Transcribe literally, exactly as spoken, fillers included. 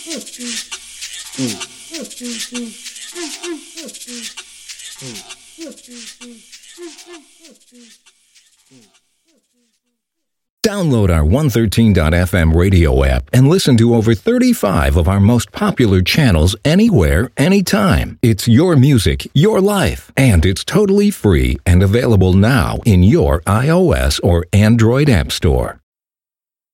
Download our one thirteen dot f m radio app and listen to over thirty-five of our most popular channels anywhere, anytime. It's your music, your life, and it's totally free and available now in your iOS or Android app store.